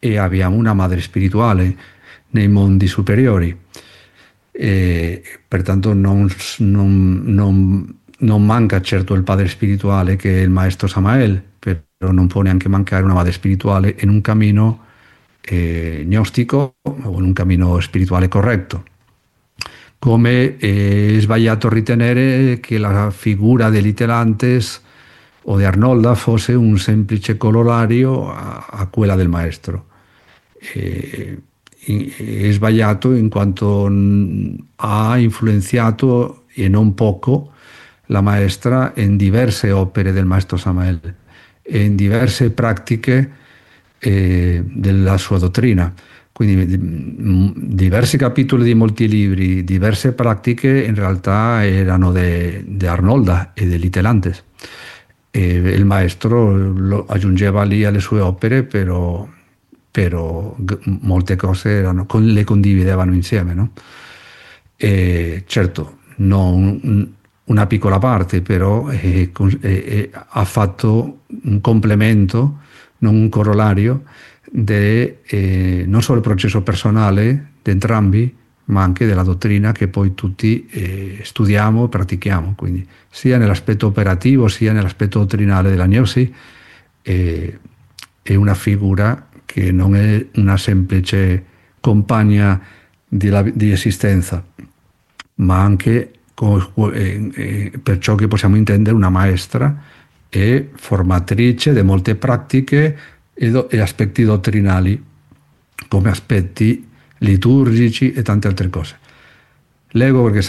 e abbiamo una madre spirituale nei mondi superiori. E pertanto non manca certo il padre spirituale che è il maestro Samael, però non può neanche mancare una madre spirituale in un cammino gnostico o in un cammino spirituale corretto. Come è sbagliato ritenere che la figura di Litelantes o di Arnolda fosse un semplice corollario a quella del maestro. È sbagliato in quanto ha influenzato, e non poco, la maestra in diverse opere del maestro Samael e in diverse pratiche della sua dottrina. Quindi diversi capitoli di molti libri, diverse pratiche in realtà erano di Arnolda e di Litelantes. E il maestro lo aggiungeva lì alle sue opere, però molte cose le condividevano insieme, no? E certo, non una piccola parte, però ha fatto un complemento, non un corollario, non solo il processo personale di entrambi, ma anche della dottrina che poi tutti studiamo e pratichiamo. Quindi sia nell'aspetto operativo sia nell'aspetto dottrinale della Gnosi è una figura che non è una semplice compagna di esistenza, ma anche per ciò che possiamo intendere una maestra e formatrice di molte pratiche e aspetti dottrinali, come aspetti liturgici e tante altre cose. Leggo perché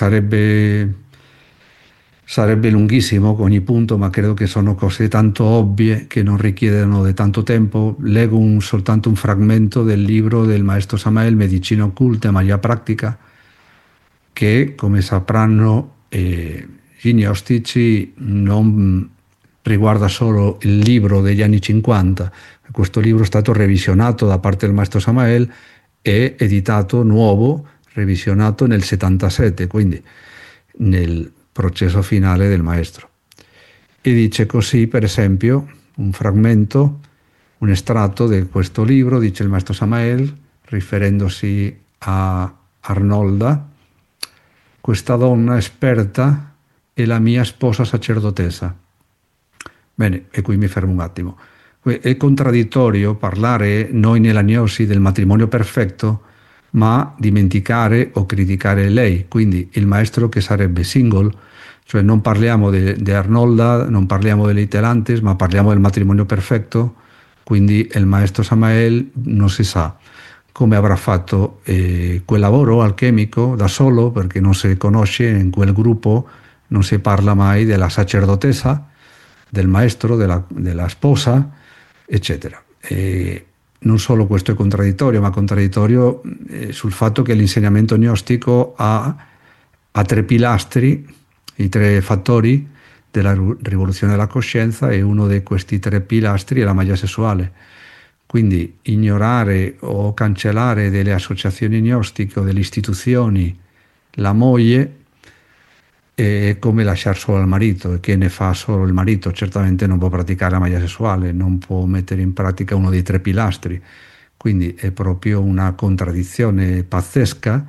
sarebbe lunghissimo ogni punto, ma credo che sono cose tanto ovvie che non richiedono di tanto tempo. Leggo soltanto un fragmento del libro del maestro Samael, Medicina occulta e magia pratica, che, come sapranno gli gnostici, non riguarda solo il libro degli anni 50. Questo libro è stato revisionato da parte del maestro Samael e editato nuovo, revisionato nel 77, quindi nel processo finale del maestro. E dice così, per esempio, un fragmento, un estratto di questo libro, dice il maestro Samael, riferendosi a Arnolda: questa donna esperta è la mia sposa sacerdotessa. Bene, e qui mi fermo un attimo. È contraddittorio parlare noi nella Gnosi del matrimonio perfetto, ma dimenticare o criticare lei, quindi il maestro che sarebbe single, cioè non parliamo di Arnolda, non parliamo di Litelantes, ma parliamo del matrimonio perfetto. Quindi il maestro Samael non si sa come avrà fatto quel lavoro alchemico da solo, perché non si conosce in quel gruppo, non si parla mai della sacerdotessa, del maestro, della sposa, eccetera. Non solo questo è contraddittorio, ma contraddittorio sul fatto che l'insegnamento gnostico ha tre pilastri, i tre fattori della rivoluzione della coscienza, e uno di questi tre pilastri è la magia sessuale. Quindi ignorare o cancellare delle associazioni gnostiche o delle istituzioni la moglie è come lasciare solo il marito, e che ne fa solo il marito certamente non può praticare la magia sessuale, non può mettere in pratica uno dei tre pilastri. Quindi è proprio una contraddizione pazzesca,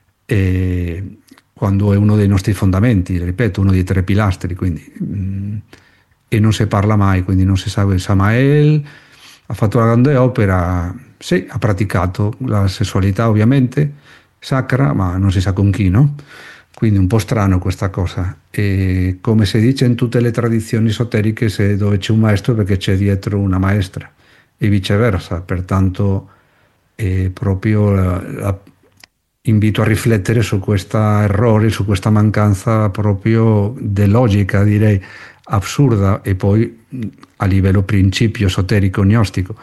quando è uno dei nostri fondamenti, ripeto, uno dei tre pilastri, quindi, e non si parla mai, quindi non si sa. Samael ha fatto una grande opera, sì, ha praticato la sessualità ovviamente sacra, ma non si sa con chi, no? Quindi un po' strano questa cosa. E come si dice in tutte le tradizioni esoteriche, se dove c'è un maestro è perché c'è dietro una maestra, e viceversa. Pertanto proprio invito a riflettere su questo errore, su questa mancanza proprio di logica, direi assurda, e poi a livello principio esoterico gnostico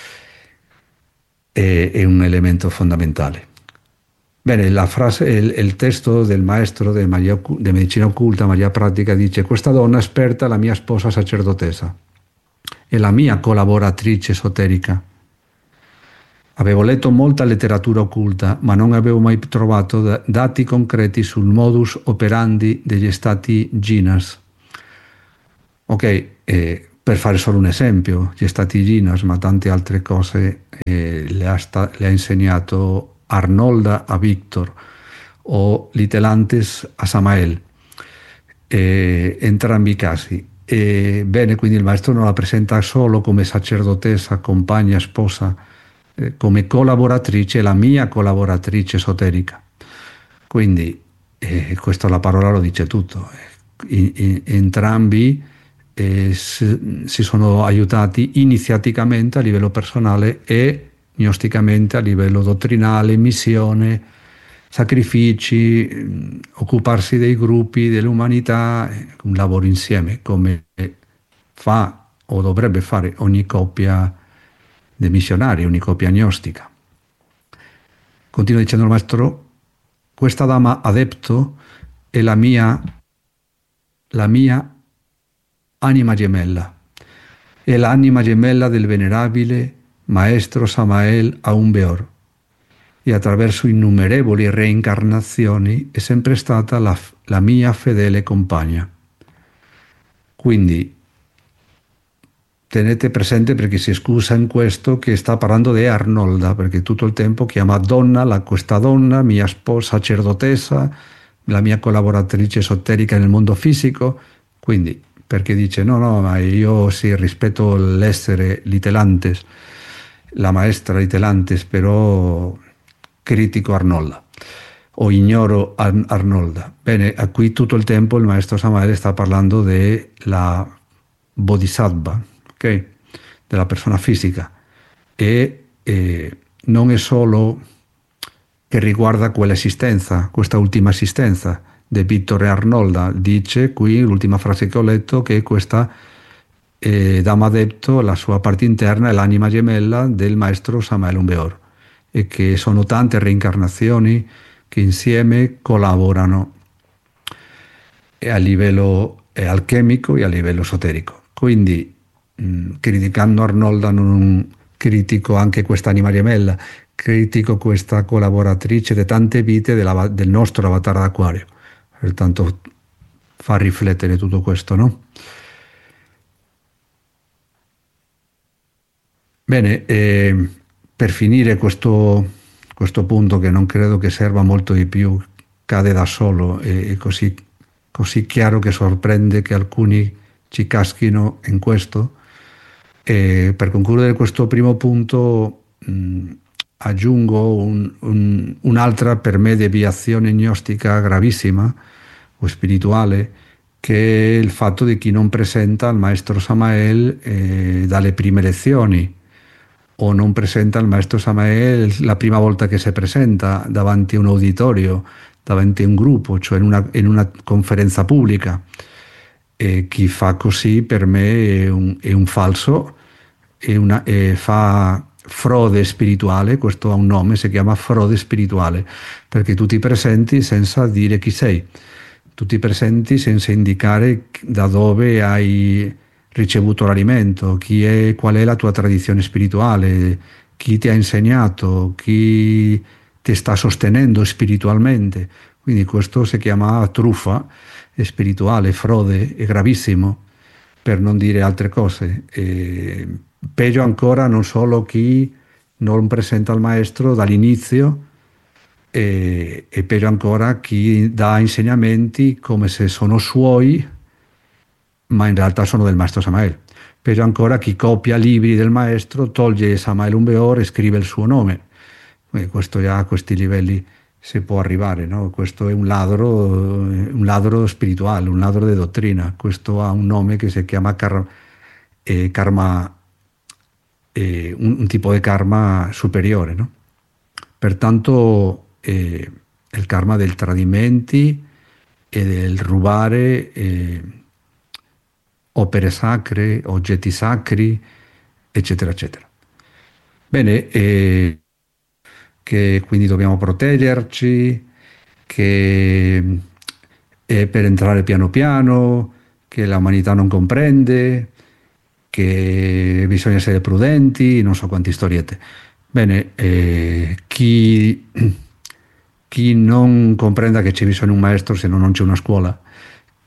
è un elemento fondamentale. Bene, la frase, il testo del maestro di medicina occulta, magia pratica, dice: questa donna esperta è la mia sposa sacerdotessa, è la mia collaboratrice esoterica. Avevo letto molta letteratura occulta, ma non avevo mai trovato dati concreti sul modus operandi degli stati Jinas. Ok, Per fare solo un esempio, gli statiginas, ma tante altre cose le ha insegnato Arnolda a Victor o Litelantes a Samael, entrambi i casi. Bene, quindi il maestro non la presenta solo come sacerdotessa, compagna, sposa, come collaboratrice, la mia collaboratrice esoterica. Quindi questa la parola lo dice tutto. Entrambi si sono aiutati iniziaticamente a livello personale e gnosticamente a livello dottrinale, missione, sacrifici, occuparsi dei gruppi, dell'umanità, un lavoro insieme come fa o dovrebbe fare ogni coppia di missionari, ogni coppia gnostica. Continua dicendo il maestro, questa dama adepto è la mia anima gemella, è l'anima gemella del venerabile maestro Samael Aun Weor e attraverso innumerevoli reincarnazioni è sempre stata la mia fedele compagna. Quindi tenete presente, perché si scusa in questo, che sta parlando di Arnolda, perché tutto il tempo chiama donna, questa donna, mia sposa sacerdotessa, la mia collaboratrice esoterica nel mondo fisico, quindi perché dice no, ma io sì rispetto l'essere Litelantes, la maestra Litelantes, però critico Arnolda o ignoro Arnolda. Bene, a qui tutto il tempo il maestro Samael sta parlando della bodhisattva, ok? Della persona fisica, e non è solo che riguarda quell'esistenza, questa ultima esistenza di Vittore Arnolda. Dice qui, l'ultima frase che ho letto, che questa Dama Adepto, la sua parte interna, è l'anima gemella del maestro Samael Aun Weor, e che sono tante reincarnazioni che insieme collaborano a livello alchemico e a livello esoterico. Quindi, criticando Arnolda, non critico anche questa anima gemella, critico questa collaboratrice di tante vite del nostro avatar d'acquario. Pertanto fa riflettere tutto questo, no? Bene, per finire questo punto, che non credo che serva molto di più, cade da solo, è così chiaro che sorprende che alcuni ci caschino in questo. Per concludere questo primo punto, aggiungo un'altra, per me, deviazione gnostica gravissima o spirituale, che è il fatto di chi non presenta il maestro Samael dalle prime lezioni, o non presenta il maestro Samael la prima volta che si presenta davanti a un auditorio, davanti a un gruppo, cioè in una conferenza pubblica. E chi fa così, per me, è un falso, fa frode spirituale. Questo ha un nome, si chiama frode spirituale, perché tu ti presenti senza dire chi sei, tu ti presenti senza indicare da dove hai ricevuto l'alimento, qual è la tua tradizione spirituale, chi ti ha insegnato, chi ti sta sostenendo spiritualmente. Quindi questo si chiama truffa spirituale, frode, è gravissimo, per non dire altre cose. Peggio ancora, non solo chi non presenta il maestro dall'inizio, e peggio ancora chi dà insegnamenti come se sono suoi, ma in realtà sono del maestro Samael. Peggio ancora chi copia libri del maestro, toglie Samael Aun Weor e scrive il suo nome. Questo già, a questi livelli si può arrivare, no? Questo è un ladro spirituale, un ladro di dottrina. Questo ha un nome che si chiama karma, un tipo di karma superiore, no? Pertanto il karma del tradimenti e del rubare opere sacre, oggetti sacri, eccetera, eccetera. Bene, che quindi dobbiamo proteggerci, che è per entrare piano piano, che l'umanità non comprende, che bisogna essere prudenti, non so quante storiette. Bene, chi non comprenda che c'è bisogno di un maestro, se no non c'è una scuola,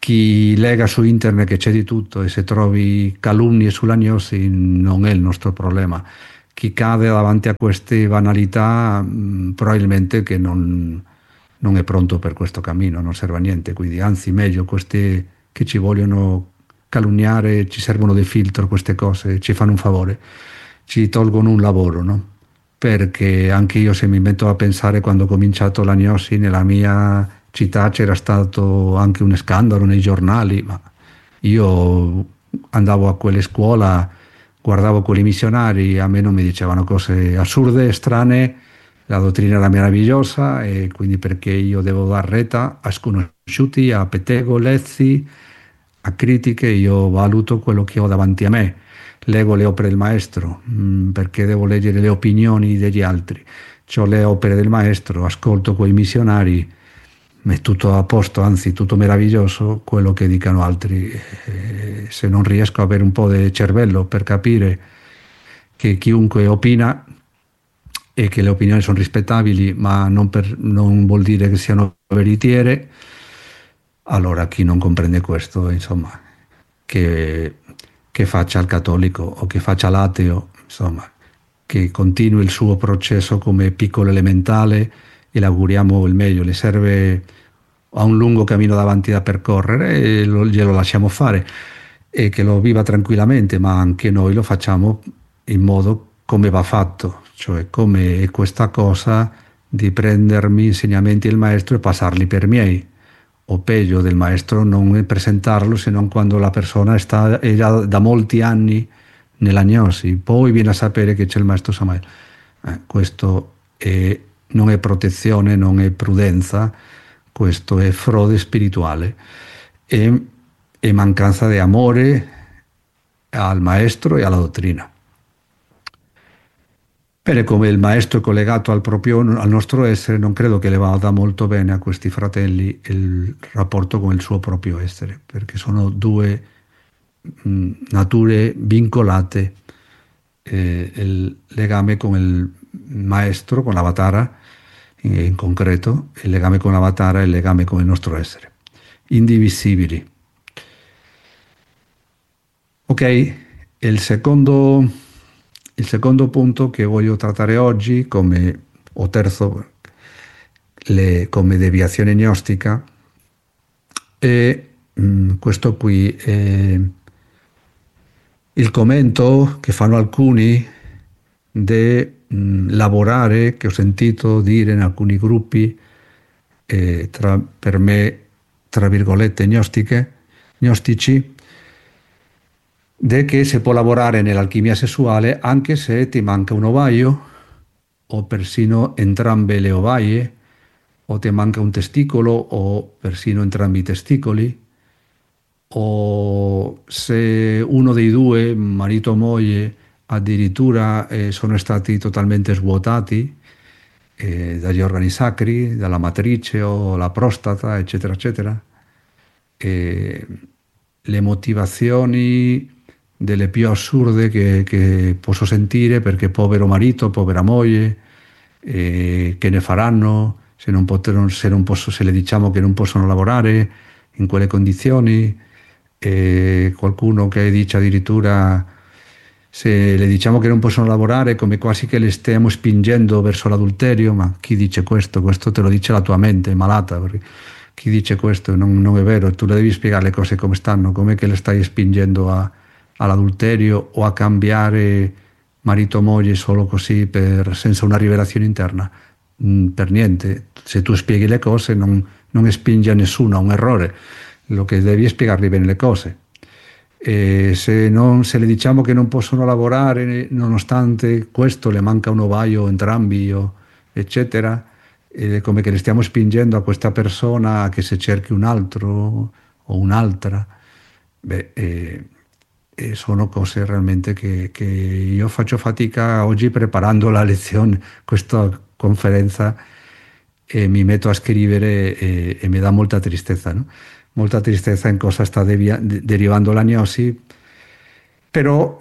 chi lega su internet che c'è di tutto e se trovi calunnie sull'agnosi non è il nostro problema. Chi cade davanti a queste banalità probabilmente che non è pronto per questo cammino, non serve a niente, quindi anzi meglio queste che ci vogliono calunniare, ci servono dei filtro queste cose, ci fanno un favore, ci tolgono un lavoro, no? Perché anche io se mi metto a pensare quando ho cominciato l'agnosi nella mia città c'era stato anche un scandalo nei giornali, ma io andavo a quelle scuole, guardavo quelli missionari, a me non mi dicevano cose assurde, strane, la dottrina era meravigliosa e quindi perché io devo dar retta a sconosciuti, a pettegolezzi, a critiche, io valuto quello che ho davanti a me, leggo le opere del maestro, perché devo leggere le opinioni degli altri, ho le opere del maestro, ascolto quei missionari, è tutto a posto, anzi tutto meraviglioso quello che dicano altri. Se non riesco a avere un po' di cervello per capire che chiunque opina e che le opinioni sono rispettabili, ma non vuol dire che siano veritiere, allora chi non comprende questo, insomma, che, che faccia il cattolico o che faccia l'ateo, insomma, che continui il suo processo come piccolo elementale e le auguriamo il meglio, le serve ha un lungo cammino davanti da percorrere e glielo lasciamo fare e che lo viva tranquillamente, ma anche noi lo facciamo in modo come va fatto, cioè come è questa cosa di prendermi insegnamenti del maestro e passarli per miei, o peggio del maestro non presentarlo se non quando la persona è già da molti anni nell'agnosi, poi viene a sapere che c'è il maestro Samael. Questo non è protezione, non è prudenza, questo è frode spirituale e mancanza di amore al maestro e alla dottrina. Bene, come il maestro è collegato al nostro essere, non credo che le vada molto bene a questi fratelli il rapporto con il suo proprio essere, perché sono due nature vincolate, il legame con il maestro, con l'avatara in concreto, il legame con l'avatara e il legame con il nostro essere, indivisibili. Ok, il secondo punto che voglio trattare oggi come, o terzo, come deviazione gnostica, è questo qui, è il commento che fanno alcuni di lavorare, che ho sentito dire in alcuni gruppi, per me, tra virgolette, gnostici, de che si può lavorare nell'alchimia sessuale anche se ti manca un ovaio o persino entrambe le ovaie o ti manca un testicolo o persino entrambi i testicoli o se uno dei due, marito o moglie, addirittura sono stati totalmente svuotati dagli organi sacri, dalla matrice o la prostata, eccetera, eccetera. Le motivazioni delle più assurde che posso sentire perché povero marito, povera moglie, che ne faranno se le diciamo che non possono lavorare in quelle condizioni, qualcuno che dice addirittura se le diciamo che non possono lavorare è come quasi che le stiamo spingendo verso l'adulterio, ma chi dice questo? Questo te lo dice la tua mente, è malata, perché chi dice questo non è vero, tu le devi spiegare le cose come stanno, com'è che le stai spingendo all'adulterio o a cambiare marito o moglie solo così senza una rivelazione interna. Per niente, se tu spieghi le cose non spingi a nessuno a un errore, lo che devi è spiegargli bene le cose. E se le diciamo che non possono lavorare nonostante questo le manca un ovaio entrambi eccetera, è come che le stiamo spingendo a questa persona che se cerchi un altro o un'altra. Sono cose realmente che io faccio fatica oggi preparando la lezione, questa conferenza, e mi metto a scrivere e mi dà molta tristezza, no? Molta tristezza in cosa sta derivando l'agnosi, però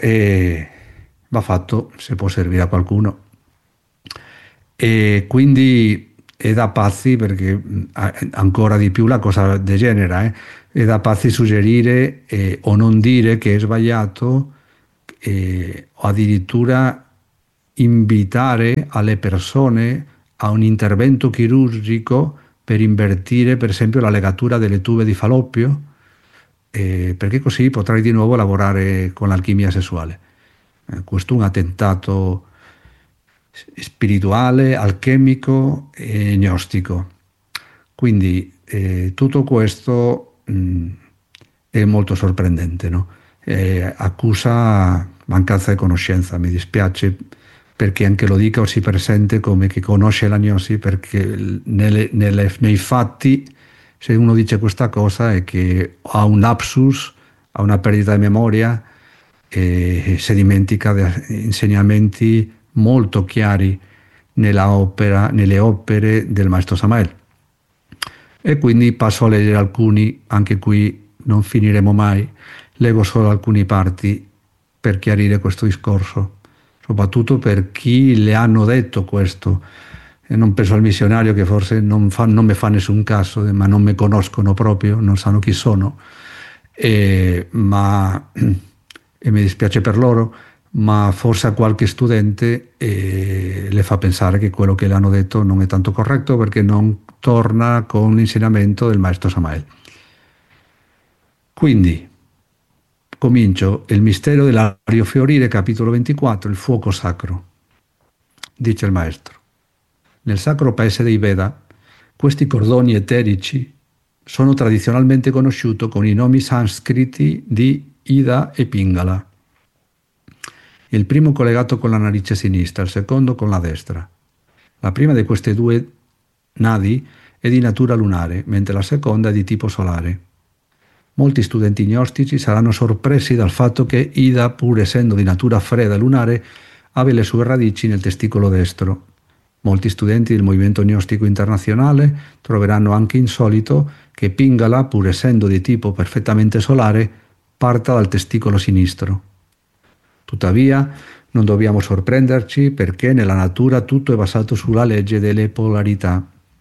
va fatto se può servire a qualcuno. E quindi è da pazzi perché ancora di più la cosa degenera, è da pazzi suggerire o non dire che è sbagliato o addirittura invitare alle persone a un intervento chirurgico per invertire per esempio la legatura delle tube di Falloppio, perché così potrai di nuovo lavorare con l'alchimia sessuale. Questo è un attentato spirituale, alchemico e gnostico. Quindi tutto questo è molto sorprendente, no? Accusa mancanza di conoscenza, mi dispiace perché anche lo dica o si presente come che conosce la gnosi, perché nei fatti se uno dice questa cosa è che ha un lapsus, ha una perdita di memoria e si dimentica di insegnamenti molto chiari nelle opere del maestro Samael. E quindi passo a leggere alcuni, anche qui non finiremo mai, leggo solo alcune parti per chiarire questo discorso, soprattutto per chi le hanno detto questo. E non penso al missionario che forse non mi fa nessun caso, ma non mi conoscono proprio, non sanno chi sono, e mi dispiace per loro, ma forse a qualche studente le fa pensare che quello che le hanno detto non è tanto corretto perché non torna con l'insegnamento del maestro Samael. Quindi comincio il mistero dell'ario fiorire, capitolo 24, il fuoco sacro. Dice il maestro: nel sacro paese dei Veda, questi cordoni eterici sono tradizionalmente conosciuti con i nomi sanscriti di Ida e Pingala. Il primo collegato con la narice sinistra, il secondo con la destra. La prima di queste due nadi è di natura lunare, mentre la seconda è di tipo solare. Molti studenti gnostici saranno sorpresi dal fatto che Ida, pur essendo di natura fredda e lunare, abbia le sue radici nel testicolo destro. Molti studenti del movimento gnostico internazionale troveranno anche insolito che Pingala, pur essendo di tipo perfettamente solare, parta dal testicolo sinistro. Tuttavia, non dobbiamo sorprenderci perché nella natura tutto è basato sulla legge delle polarità,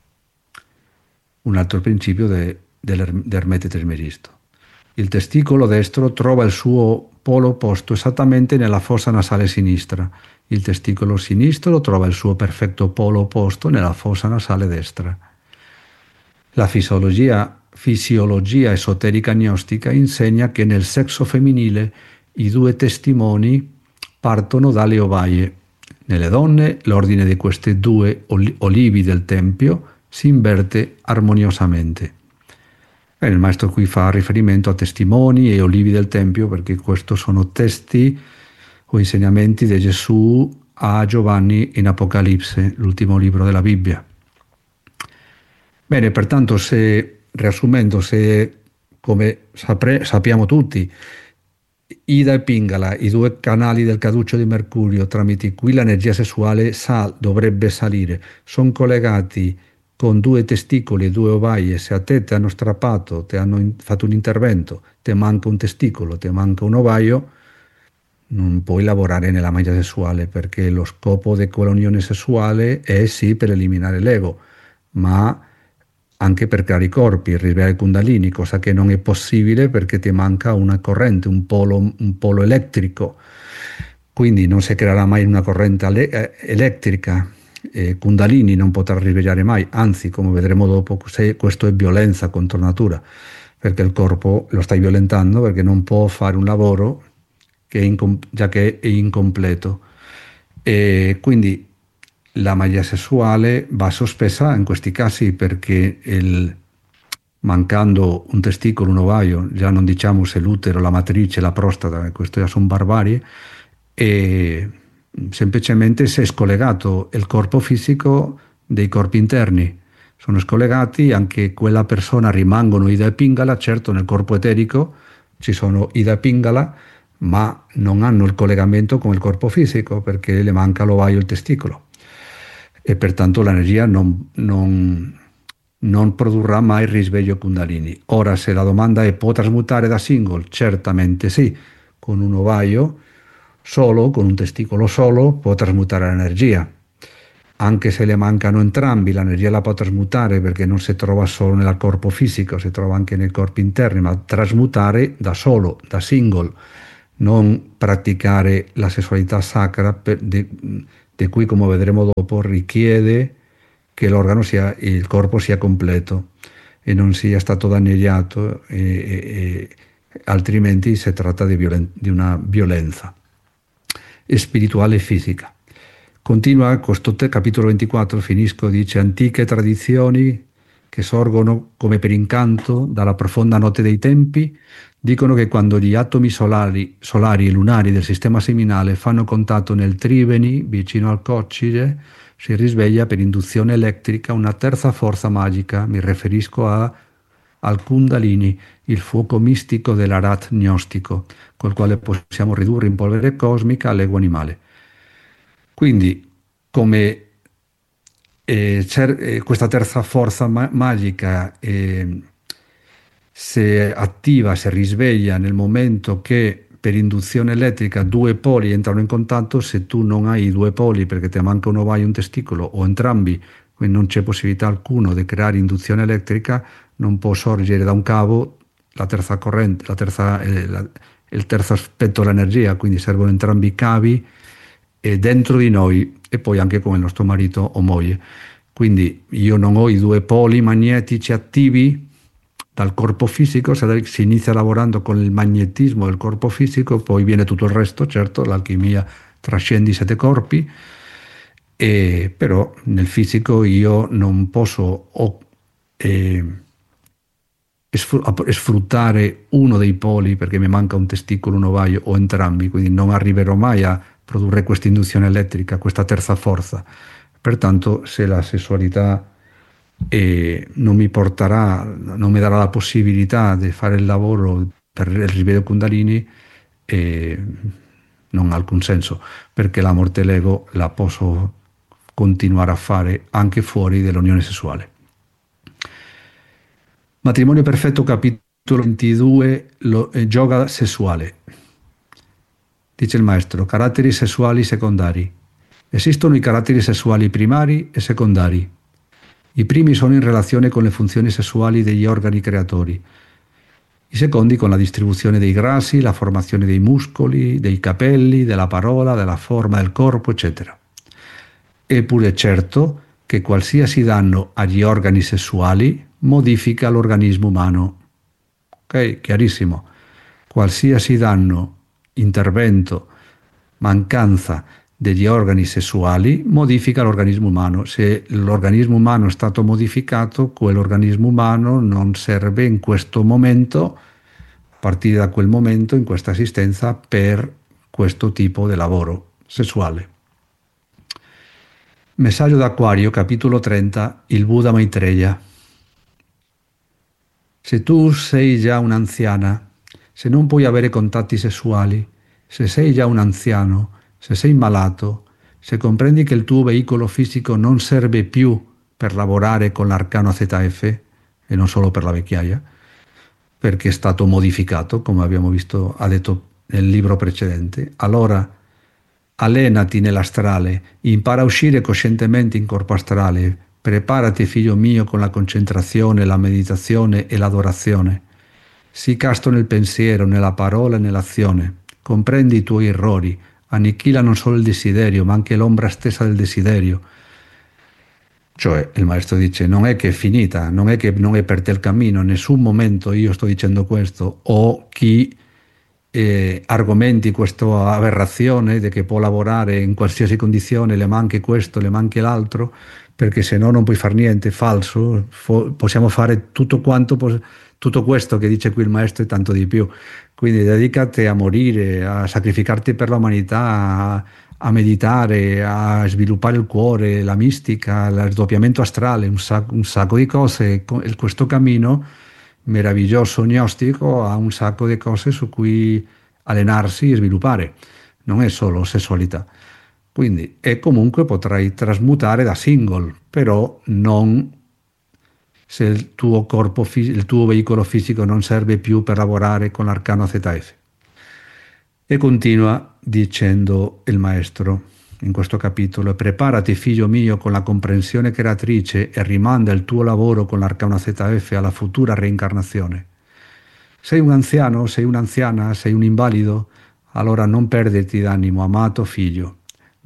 un altro principio dell'Ermete Trismegisto. Il testicolo destro trova il suo polo opposto esattamente nella fossa nasale sinistra. Il testicolo sinistro trova il suo perfetto polo opposto nella fossa nasale destra. La fisiologia esoterica gnostica insegna che nel sesso femminile i due testimoni partono dalle ovaie. Nelle donne l'ordine di questi due olivi del tempio si inverte armoniosamente. Il maestro qui fa riferimento a testimoni e olivi del tempio perché questi sono testi o insegnamenti di Gesù a Giovanni in Apocalisse, l'ultimo libro della Bibbia. Bene, pertanto, riassumendo, come sappiamo tutti, Ida e Pingala, i due canali del caduccio di Mercurio tramite cui l'energia sessuale dovrebbe salire, sono collegati con due testicoli e due ovaie. Se a te ti hanno strappato, ti hanno fatto un intervento, ti manca un testicolo, ti manca un ovaio, non puoi lavorare nella magia sessuale perché lo scopo di quell'unione sessuale è sì per eliminare l'ego, ma anche per creare i corpi, risvegliare i kundalini, cosa che non è possibile perché ti manca una corrente, un polo elettrico. Quindi non si creerà mai una corrente elettrica. Kundalini non potrà risvegliare mai, anzi, come vedremo dopo, questo è violenza contro natura, perché il corpo lo stai violentando perché non può fare un lavoro già che è incompleto. E quindi la magia sessuale va sospesa in questi casi perché mancando un testicolo, un ovaio, già non diciamo se l'utero, la matrice, la prostata, questo già sono barbarie, e semplicemente si è scollegato il corpo fisico dei corpi interni. Sono scollegati, anche quella persona rimangono Ida e Pingala, certo nel corpo eterico ci sono Ida e Pingala, ma non hanno il collegamento con il corpo fisico perché le manca l'ovaio e il testicolo. E pertanto l'energia non produrrà mai risveglio Kundalini. Ora, se la domanda è: può trasmutare da single? Certamente sì, con un ovaio solo, con un testicolo solo, può trasmutare l'energia. anche se le mancano entrambi, l'energia la può trasmutare perché non si trova solo nel corpo fisico, si trova anche nei corpi interni, ma trasmutare da solo, da single, non praticare la sessualità sacra, di cui, come vedremo dopo, richiede che il corpo sia completo e non sia stato danneggiato, altrimenti si tratta di una violenza spirituale e fisica. Continua questo capitolo 24, finisco, dice: antiche tradizioni che sorgono come per incanto dalla profonda notte dei tempi dicono che quando gli atomi solari e lunari del sistema seminale fanno contatto nel triveni vicino al coccige, si risveglia per induzione elettrica una terza forza magica. Mi riferisco al Kundalini, il fuoco mistico dell'Arat gnostico, col quale possiamo ridurre in polvere cosmica l'ego animale. Quindi, come questa terza forza magica si attiva, si risveglia nel momento che per induzione elettrica due poli entrano in contatto, se tu non hai i due poli perché ti manca un ovaio e un testicolo o entrambi, quindi non c'è possibilità alcuna di creare induzione elettrica, non può sorgere da un cavo la terza corrente, il terzo aspetto dell'energia, quindi servono entrambi i cavi dentro di noi e poi anche con il nostro marito o moglie. Quindi io non ho i due poli magnetici attivi dal corpo fisico, si inizia lavorando con il magnetismo del corpo fisico, poi viene tutto il resto, certo, l'alchimia trascende i 7 corpi, però nel fisico io non posso sfruttare uno dei poli perché mi manca un testicolo, un ovaio o entrambi, quindi non arriverò mai a produrre questa induzione elettrica, questa terza forza. Pertanto, se la sessualità non mi darà la possibilità di fare il lavoro per il risveglio Kundalini, non ha alcun senso, perché la morte dell'ego la posso continuare a fare anche fuori dell'unione sessuale. Matrimonio perfetto, capitolo 22, yoga sessuale. Dice il maestro: caratteri sessuali secondari. Esistono i caratteri sessuali primari e secondari. I primi sono in relazione con le funzioni sessuali degli organi creatori, i secondi con la distribuzione dei grassi, la formazione dei muscoli, dei capelli, della parola, della forma del corpo, eccetera. Eppure è certo che qualsiasi danno agli organi sessuali modifica l'organismo umano. Ok? Chiarissimo. Qualsiasi danno, intervento, mancanza degli organi sessuali modifica l'organismo umano. Se l'organismo umano è stato modificato, quell'organismo umano non serve in questo momento, a partire da quel momento, in questa esistenza, per questo tipo di lavoro sessuale. Messaggio d'Acquario, capitolo 30, il Buddha Maitreya. Se tu sei già un'anziana, se non puoi avere contatti sessuali, se sei già un anziano, se sei malato, se comprendi che il tuo veicolo fisico non serve più per lavorare con l'arcano ZF, e non solo per la vecchiaia, perché è stato modificato, come abbiamo visto, ha detto nel libro precedente, allora allenati nell'astrale, impara a uscire coscientemente in corpo astrale, preparati, figlio mio, con la concentrazione, la meditazione e l'adorazione. Sii casto nel pensiero, nella parola e nell'azione. Comprendi i tuoi errori, annichila non solo il desiderio, ma anche l'ombra stessa del desiderio. Cioè, il maestro dice, non è che è finita, non è che non è per te il cammino, in nessun momento io sto dicendo questo, o chi argomenti questa aberrazione di che può lavorare in qualsiasi condizione, le manchi questo, le manchi l'altro, perché se no non puoi fare niente, falso, possiamo fare tutto questo che dice qui il maestro e tanto di più. Quindi dedicati a morire, a sacrificarti per l'umanità, a meditare, a sviluppare il cuore, la mistica, il doppiamento astrale, un sacco di cose. Questo cammino meraviglioso gnostico ha un sacco di cose su cui allenarsi e sviluppare, non è solo sessualità. Quindi, e comunque potrai trasmutare da single, però non se il tuo il tuo veicolo fisico non serve più per lavorare con l'arcano ZF. E continua dicendo il maestro: in questo capitolo: preparati figlio mio con la comprensione creatrice e rimanda il tuo lavoro con l'arcano ZF alla futura reincarnazione. Sei un anziano, sei un'anziana, sei un invalido, allora non perderti d'animo, amato figlio,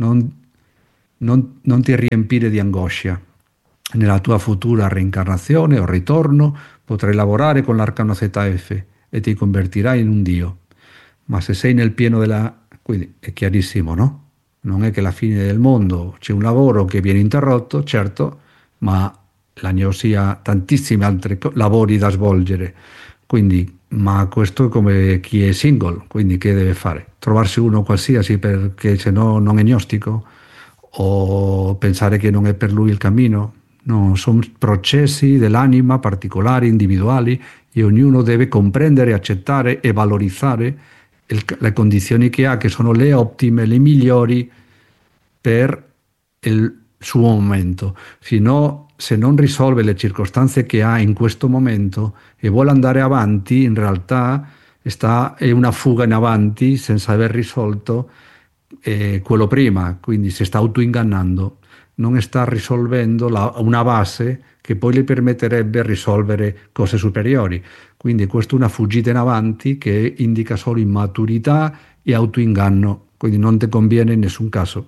non ti riempire di angoscia. Nella tua futura reincarnazione o ritorno potrai lavorare con l'arcano ZF e ti convertirai in un Dio. Ma se sei nel pieno della... Quindi è chiarissimo, no? Non è che la fine del mondo, c'è un lavoro che viene interrotto, certo, ma l'agnosi ha tantissimi altri lavori da svolgere. Quindi, ma questo è come chi è single, quindi che deve fare? Trovarsi uno qualsiasi perché se no non è gnostico? O pensare che non è per lui il cammino? No, sono processi dell'anima particolari, individuali, e ognuno deve comprendere, accettare e valorizzare le condizioni che ha, che sono le ottime, le migliori per il suo momento. Se non risolve le circostanze che ha in questo momento e vuole andare avanti, in realtà è una fuga in avanti senza aver risolto quello prima, quindi si sta autoingannando, non sta risolvendo una base che poi le permetterebbe risolvere cose superiori. Quindi questa è una fuggita in avanti che indica solo immaturità e autoinganno, quindi non ti conviene in nessun caso.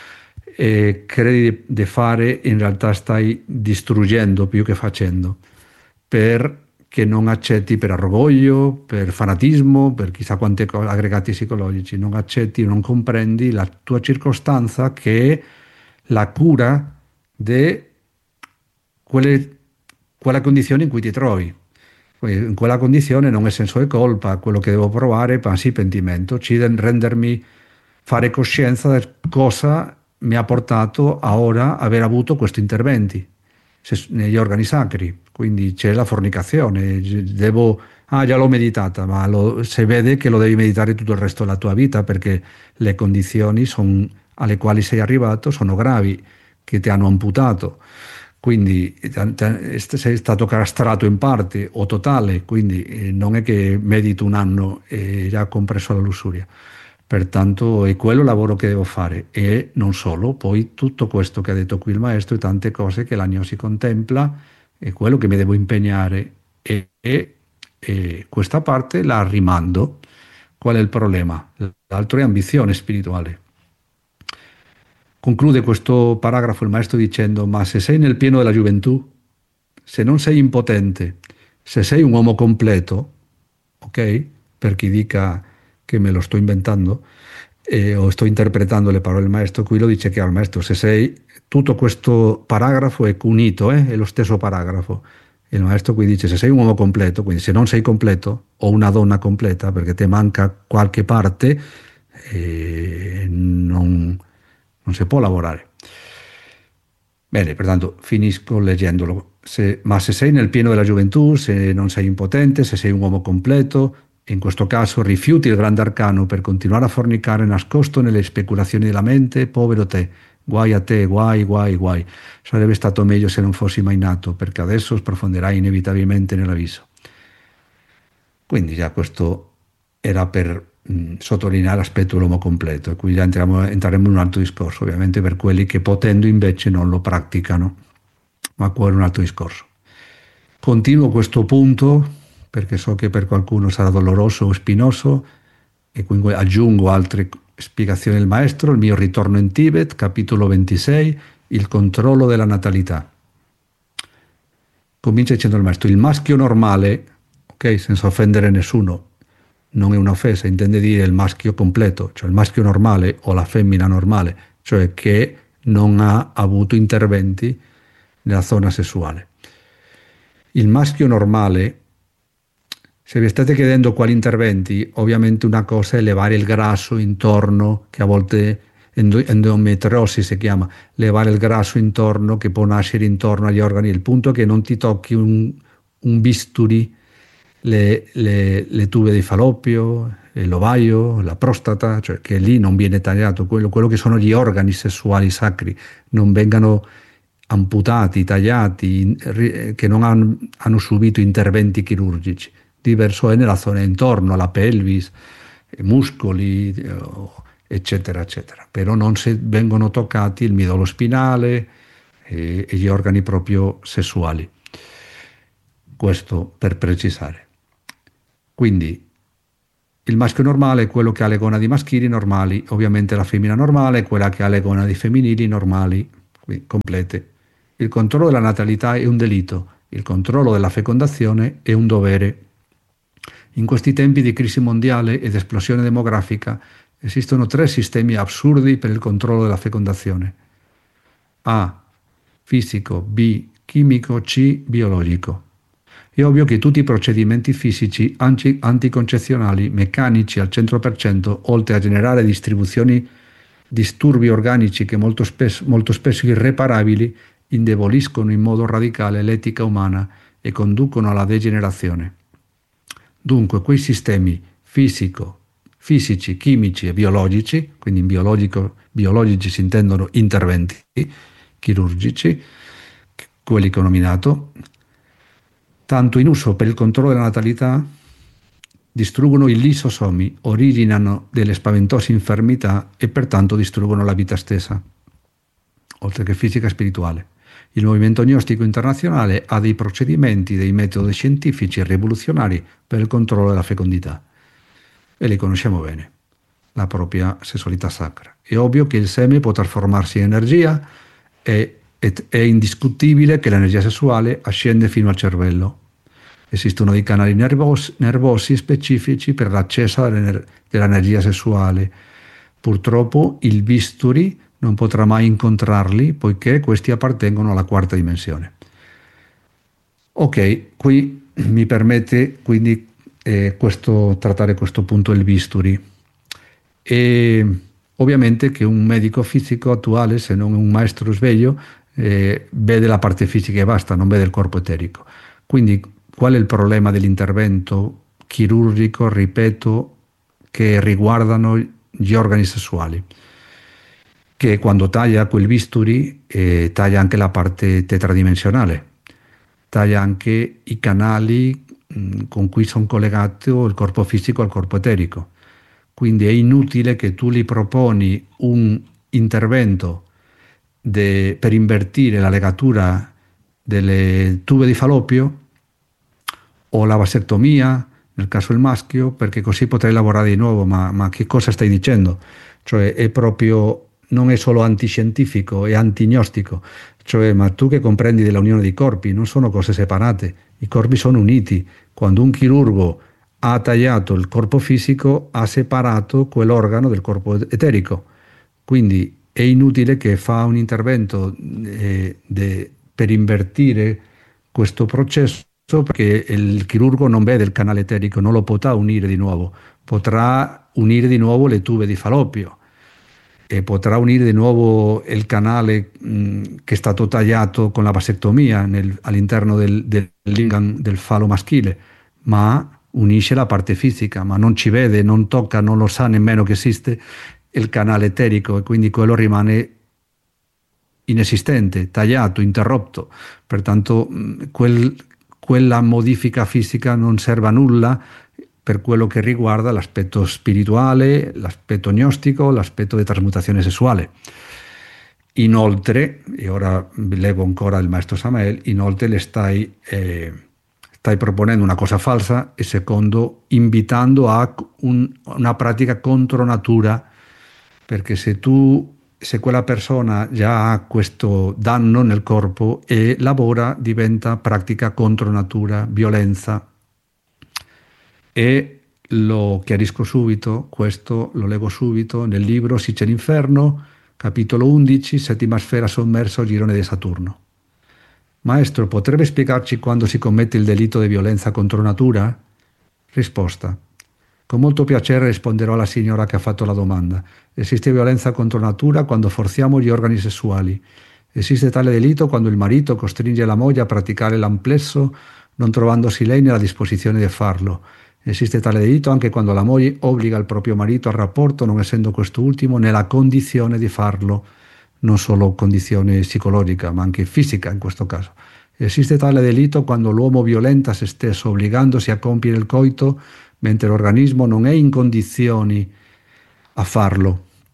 Credi di fare, in realtà stai distruggendo più che facendo, perché non accetti per orgoglio, per fanatismo, per chissà quanti aggregati psicologici, non accetti, non comprendi la tua circostanza che è la cura di quella condizione in cui ti trovi. In quella condizione non è senso di colpa, quello che devo provare, ma sì pentimento, rendermi, fare coscienza di cosa mi ha portato a ora aver avuto questi interventi negli organi sacri. Quindi c'è la fornicazione, già l'ho meditata, ma si vede che lo devi meditare tutto il resto della tua vita perché le condizioni alle quali sei arrivato sono gravi, che ti hanno amputato. Quindi sei stato castrato in parte o totale, quindi non è che medito un anno e già compreso la lussuria. Pertanto è quello il lavoro che devo fare e non solo, poi tutto questo che ha detto qui il maestro e tante cose che l'agnosi contempla è quello che mi devo impegnare e questa parte la rimando. Qual è il problema? L'altro è ambizione spirituale. Conclude questo paragrafo il maestro dicendo: ma se sei nel pieno della gioventù, se non sei impotente, se sei un uomo completo, ok? Per chi dica che me lo sto inventando o sto interpretando le parole del maestro, qui lo dice chiaro il maestro: se sei, tutto questo paragrafo è unito, è lo stesso paragrafo. E il maestro qui dice: se sei un uomo completo, quindi se non sei completo, o una donna completa, perché ti manca qualche parte, non si può lavorare. Bene, pertanto finisco leggendolo. Ma se sei nel pieno della gioventù, se non sei impotente, se sei un uomo completo, in questo caso rifiuti il grande arcano per continuare a fornicare nascosto nelle speculazioni della mente, povero te, guai a te, guai, guai, guai. Sarebbe stato meglio se non fossi mai nato, perché adesso sprofonderai inevitabilmente nell'abisso. Quindi già questo era per sottolineare l'aspetto dell'uomo completo, e qui già entreremo in un altro discorso, ovviamente per quelli che potendo invece non lo praticano, ma quello è un altro discorso. Continuo questo punto perché so che per qualcuno sarà doloroso o spinoso e quindi aggiungo altre spiegazioni del maestro. Il mio ritorno in Tibet, capitolo 26, il controllo della natalità. Comincia dicendo il maestro: il maschio normale, ok, senza offendere nessuno, non è un'offesa, intende dire il maschio completo, cioè il maschio normale o la femmina normale, cioè che non ha avuto interventi nella zona sessuale. Il maschio normale, se vi state chiedendo quali interventi, ovviamente una cosa è levare il grasso intorno, che a volte endometriosi si chiama, levare il grasso intorno che può nascere intorno agli organi. Il punto è che non ti tocchi un bisturi, le tube di Falloppio, l'ovaio, la prostata, cioè che lì non viene tagliato, quello che sono gli organi sessuali sacri, non vengano amputati, tagliati, che non hanno subito interventi chirurgici. Diverso è nella zona intorno alla pelvis, muscoli, eccetera, eccetera. Però non si vengono toccati il midollo spinale e gli organi proprio sessuali. Questo per precisare. Quindi il maschio normale è quello che ha le gonadi maschili normali, ovviamente la femmina normale è quella che ha le gonadi femminili normali, quindi complete. Il controllo della natalità è un delitto, il controllo della fecondazione è un dovere. In questi tempi di crisi mondiale ed esplosione demografica esistono 3 sistemi assurdi per il controllo della fecondazione. A. Fisico, B. Chimico, C. Biologico. È ovvio che tutti i procedimenti fisici anticoncezionali meccanici al 100%, oltre a generare disturbi organici che molto spesso irreparabili, indeboliscono in modo radicale l'etica umana e conducono alla degenerazione. Dunque, quei sistemi fisici, chimici e biologici, quindi in biologici si intendono interventi chirurgici, quelli che ho nominato, tanto in uso per il controllo della natalità, distruggono i lisosomi, originano delle spaventose infermità e pertanto distruggono la vita stessa, oltre che fisica e spirituale. Il movimento gnostico internazionale ha dei procedimenti, dei metodi scientifici e rivoluzionari per il controllo della fecondità e li conosciamo bene, la propria sessualità sacra. È ovvio che il seme può trasformarsi in energia e è indiscutibile che l'energia sessuale ascende fino al cervello. Esistono dei canali nervosi specifici per l'accesso dell'energia sessuale. Purtroppo il bisturi non potrà mai incontrarli poiché questi appartengono alla 4ª dimensione. Ok, qui mi permette quindi trattare questo punto del bisturi. E ovviamente che un medico fisico attuale, se non un maestro sveglio, vede la parte fisica e basta, non vede il corpo eterico. Quindi qual è il problema dell'intervento chirurgico, ripeto, che riguardano gli organi sessuali? Che quando taglia quel bisturi taglia anche la parte tetradimensionale, taglia anche i canali con cui sono collegati il corpo fisico al corpo eterico. Quindi è inutile che tu gli proponi un intervento per invertire la legatura delle tube di Falloppio o la vasectomia nel caso del maschio, perché così potrai lavorare di nuovo. Ma che cosa stai dicendo? Cioè non è solo antiscientifico, è antignostico. Cioè, ma tu che comprendi della unione dei corpi, non sono cose separate, i corpi sono uniti. Quando un chirurgo ha tagliato il corpo fisico, ha separato quell'organo del corpo eterico. Quindi è inutile che fa un intervento per invertire questo processo, perché il chirurgo non vede il canale eterico, non lo potrà unire di nuovo. Potrà unire di nuovo le tube di Falloppio e potrà unire di nuovo il canale che è stato tagliato con la vasectomia all'interno del lingam del falo maschile, ma unisce la parte fisica, ma non ci vede, non tocca, non lo sa nemmeno che esiste il canale eterico, e quindi quello rimane inesistente, tagliato, interrotto. Pertanto quella modifica fisica non serve a nulla per quello che riguarda l'aspetto spirituale, l'aspetto gnostico, l'aspetto di trasmutazione sessuale. Inoltre, e ora leggo ancora il maestro Samael, inoltre le stai proponendo una cosa falsa e secondo invitando a una pratica contro natura, perché se quella persona già ha questo danno nel corpo e lavora, diventa pratica contro natura, violenza. E lo chiarisco subito, questo lo leggo subito nel libro Si c'è l'inferno, capitolo 11, 7ª sfera sommersa, girone di Saturno. Maestro, potrebbe spiegarci quando si commette il delitto di violenza contro natura? Risposta. Con molto piacere risponderò alla signora che ha fatto la domanda. Esiste violenza contro natura quando forziamo gli organi sessuali. Esiste tale delitto quando il marito costringe la moglie a praticare l'amplesso non trovandosi lei nella disposizione di farlo. Esiste tale delitto anche quando la moglie obbliga il proprio marito al rapporto non essendo quest'ultimo nella condizione di farlo, non solo condizione psicologica ma anche fisica in questo caso. Esiste tale delitto quando l'uomo violenta se stesso obbligandosi a compiere il coito mentre l'organismo non è in condizioni a farlo.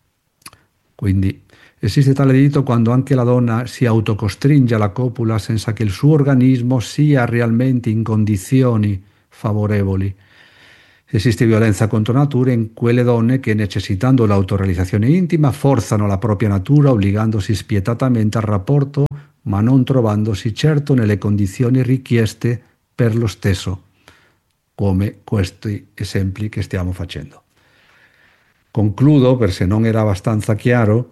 Quindi esiste tale diritto quando anche la donna si autocostringe alla copula senza che il suo organismo sia realmente in condizioni favorevoli. Esiste violenza contro natura in quelle donne che, necessitando l'autorealizzazione intima, forzano la propria natura obbligandosi spietatamente al rapporto, ma non trovandosi certo nelle condizioni richieste per lo stesso, come questi esempi che stiamo facendo. Concludo, per se non era abbastanza chiaro,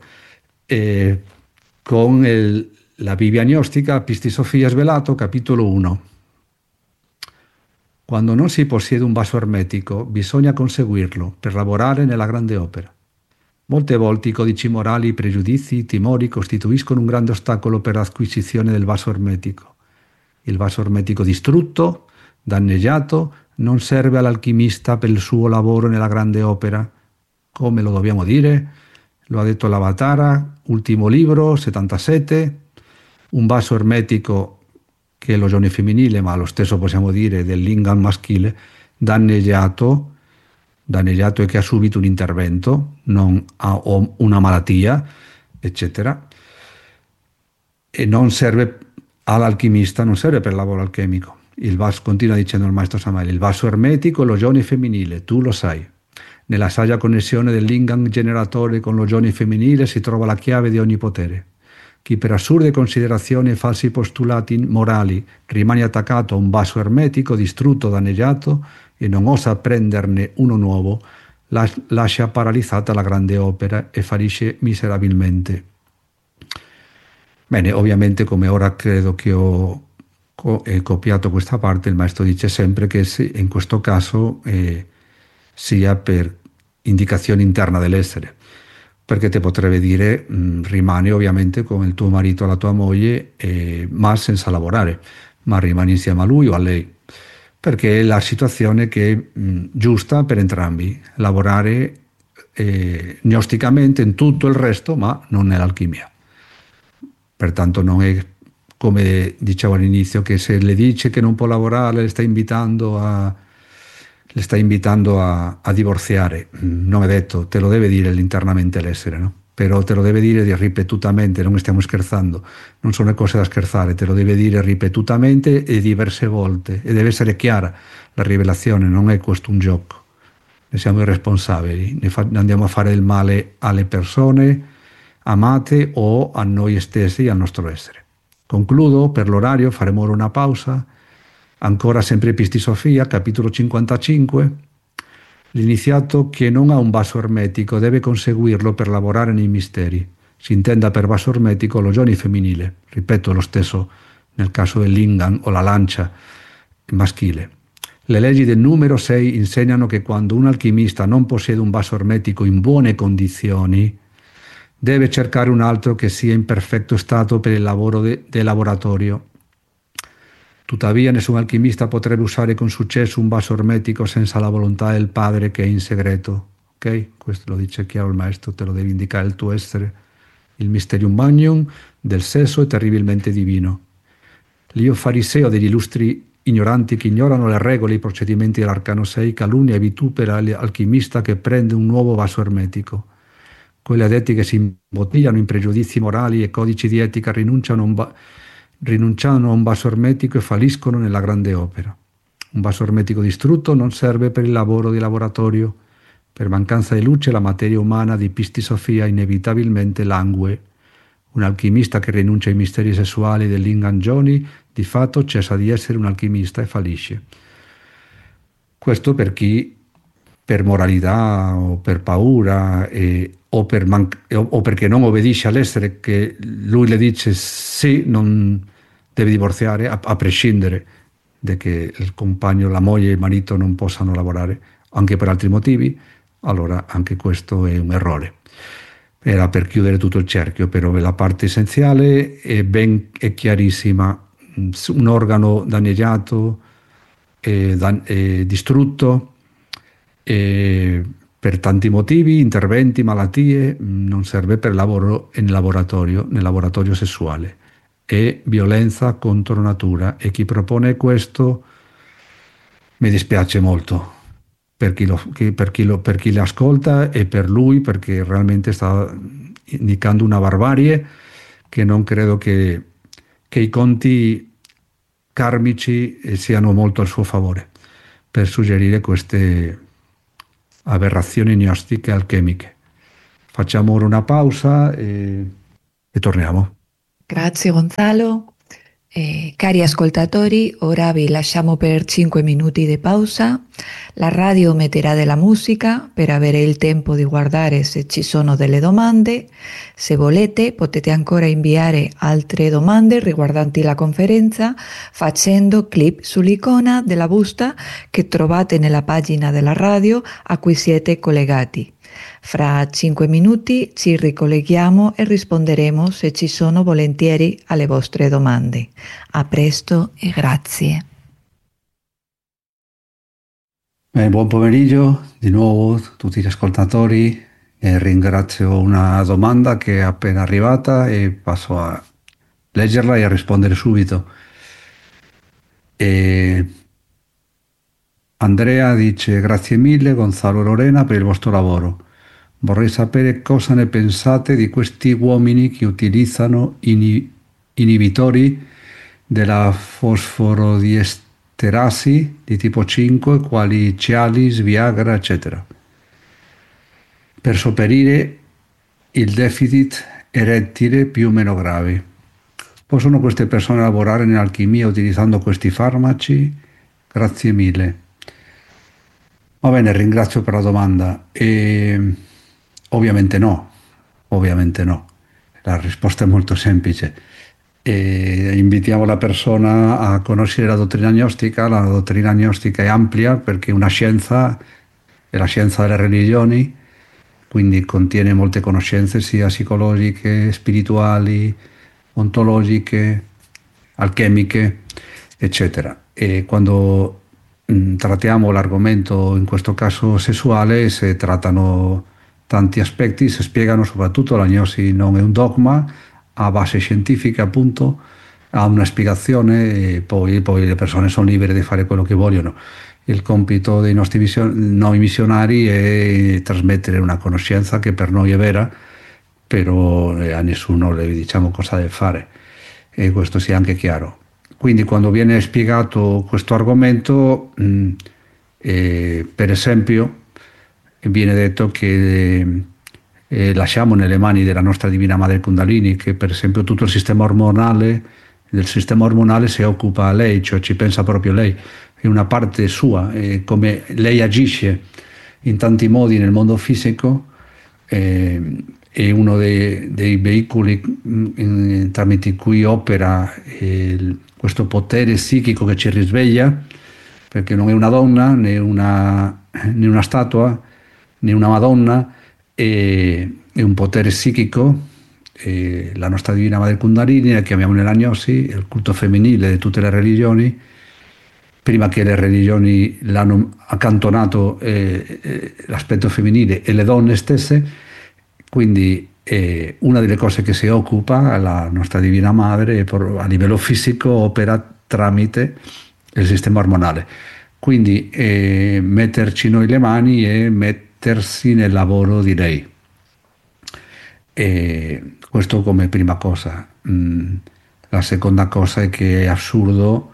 con la Bibbia gnostica, Pisti Sofia Svelato, capitolo 1. Quando non si possiede un vaso ermetico, bisogna conseguirlo per lavorare nella grande opera. Molte volte i codici morali, i pregiudizi, i timori costituiscono un grande ostacolo per l'acquisizione del vaso ermetico. Il vaso ermetico distrutto, danneggiato, non serve all'alchimista per il suo lavoro nella grande opera. Come lo dobbiamo dire? Lo ha detto l'Avatara, ultimo libro, 77, un vaso ermetico che è lo giorno femminile, ma lo stesso possiamo dire del lingam maschile, danneggiato e che ha subito un intervento, non ha una malattia, eccetera, e non serve all'alchimista, non serve per il lavoro alchemico. Il vaso, continua dicendo il maestro Samael, il vaso ermetico è lo giorno femminile, tu lo sai. Nella saggia connessione del lingam generatore con lo giorno femminile si trova la chiave di ogni potere. Chi per assurde considerazioni e falsi postulati morali rimane attaccato a un vaso ermetico, distrutto, danneggiato e non osa prenderne uno nuovo, lascia paralizzata la grande opera e fallisce miserabilmente. Bene, ovviamente come ora credo che ho copiato questa parte, il maestro dice sempre che in questo caso sia per indicazione interna dell'essere. Perché te potrebbe dire rimani ovviamente con il tuo marito o la tua moglie, ma senza lavorare, ma rimani insieme a lui o a lei, perché è la situazione che è giusta per entrambi, lavorare gnosticamente in tutto il resto, ma non nell'alchimia. Pertanto non è come dicevo all'inizio, che se le dice che non può lavorare le sta invitando a divorziare. Non è detto, te lo deve dire internamente l'essere, no? Però te lo deve dire ripetutamente, non stiamo scherzando, non sono cose da scherzare, te lo deve dire ripetutamente e diverse volte, e deve essere chiara la rivelazione, non è questo un gioco. Ne siamo irresponsabili, andiamo a fare del male alle persone amate o a noi stessi e al nostro essere. Concludo, per l'orario faremo ora una pausa. Ancora sempre Pisti Sofia, capitolo 55. L'iniziato che non ha un vaso ermetico deve conseguirlo per lavorare nei misteri. Si intenda per vaso ermetico lo giorno femminile, ripeto lo stesso nel caso del lingam o la lancia maschile. Le leggi del numero 6 insegnano che quando un alchimista non possiede un vaso ermetico in buone condizioni, deve cercare un altro che sia in perfetto stato per il lavoro del laboratorio. Tuttavia nessun alchimista potrebbe usare con successo un vaso ermetico senza la volontà del padre che è in segreto. Ok? Questo lo dice chiaro il maestro, te lo devi indicare il tuo essere. Il mysterium magnum del sesso è terribilmente divino. L'io fariseo degli illustri ignoranti che ignorano le regole e i procedimenti dell'arcano 6 calunnia e vitupera l'alchimista che prende un nuovo vaso ermetico. Quelli addetti che si imbottigliano in pregiudizi morali e codici di etica rinunciano a un vaso ermetico e falliscono nella grande opera. Un vaso ermetico distrutto non serve per il lavoro di laboratorio. Per mancanza di luce la materia umana di Pisti Sofia inevitabilmente langue. Un alchimista che rinuncia ai misteri sessuali dell'Ingan Joni di fatto cessa di essere un alchimista e fallisce. Questo per chi per moralità o per paura o perché non obbedisce all'essere che lui le dice sì, non deve divorziare a prescindere da che il compagno, la moglie e il marito non possano lavorare anche per altri motivi, allora anche questo è un errore. Era per chiudere tutto il cerchio, però la parte essenziale è chiarissima. Un organo danneggiato e distrutto per tanti motivi, interventi, malattie, non serve per lavoro nel laboratorio sessuale. È violenza contro natura e chi propone questo mi dispiace molto. per chi le ascolta e per lui, perché realmente sta indicando una barbarie che non credo che i conti karmici siano molto al suo favore per suggerire queste aberrazioni gnostiche alchemiche. Facciamo ora una pausa e torniamo. Grazie Gonzalo. Cari ascoltatori, ora vi lasciamo per 5 minuti di pausa. La radio metterà della musica per avere il tempo di guardare se ci sono delle domande. Se volete potete ancora inviare altre domande riguardanti la conferenza facendo clic sull'icona della busta che trovate nella pagina della radio a cui siete collegati. Fra 5 minuti ci ricolleghiamo e risponderemo se ci sono volentieri alle vostre domande. A presto e grazie. Buon pomeriggio di nuovo tutti gli ascoltatori. Ringrazio una domanda che è appena arrivata e passo a leggerla e a rispondere subito. Andrea dice: grazie mille Gonzalo e Lorena per il vostro lavoro. Vorrei sapere cosa ne pensate di questi uomini che utilizzano inibitori della fosforodiesterasi di tipo 5, quali Cialis, Viagra, eccetera, per sopperire il deficit erettile più o meno gravi. Possono queste persone lavorare nell'alchimia utilizzando questi farmaci? Grazie mille. Va bene, ringrazio per la domanda. Ovviamente no, ovviamente no. La risposta è molto semplice. Invitiamo la persona a conoscere la dottrina gnostica. La dottrina gnostica è ampia perché è una scienza, è la scienza delle religioni, quindi contiene molte conoscenze sia psicologiche, spirituali, ontologiche, alchemiche, eccetera. E quando trattiamo l'argomento, in questo caso sessuale, si trattano tanti aspetti, si spiegano soprattutto la gnosi non è un dogma, ha base scientifica appunto, ha una spiegazione e poi le persone sono libere di fare quello che vogliono. Il compito dei nostri noi missionari è trasmettere una conoscenza che per noi è vera, però a nessuno le diciamo cosa deve fare, e questo sia anche chiaro. Quindi quando viene spiegato questo argomento, per esempio, viene detto che lasciamo nelle mani della nostra Divina Madre Kundalini, che per esempio tutto il sistema ormonale, del sistema ormonale si occupa lei, cioè ci pensa proprio lei, è una parte sua, come lei agisce in tanti modi nel mondo fisico, è uno dei veicoli tramite cui opera questo potere psichico che ci risveglia, perché non è una donna né una statua né una Madonna, è un potere psichico. La nostra Divina Madre Kundalini la chiamiamo nella Gnosi il culto femminile di tutte le religioni, prima che le religioni l'hanno accantonato l'aspetto femminile e le donne stesse. Quindi una delle cose che si occupa la nostra Divina Madre a livello fisico opera tramite il sistema ormonale. Quindi metterci noi le mani e mettersi nel lavoro di lei. Questo come prima cosa. La seconda cosa è che è assurdo,